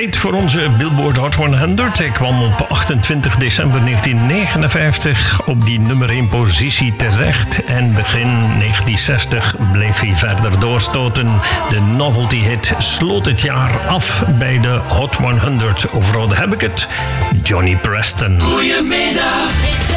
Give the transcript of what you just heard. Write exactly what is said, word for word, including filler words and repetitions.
tijd voor onze Billboard Hot honderd. Hij kwam op achtentwintig december negentien negenenvijftig op die nummer één positie terecht. En begin negentien zestig bleef hij verder doorstoten. De novelty hit sloot het jaar af bij de Hot honderd. Overal heb ik het. Johnny Preston. Goedemiddag.